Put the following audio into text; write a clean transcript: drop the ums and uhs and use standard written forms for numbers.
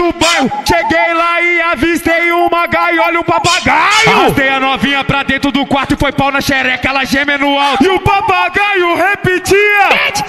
no bairro. Cheguei lá e avistei uma gaiola e um papagaio. Arrastei a novinha pra dentro do quarto e foi pau na xereca, ela geme no alto. E o papagaio repetia: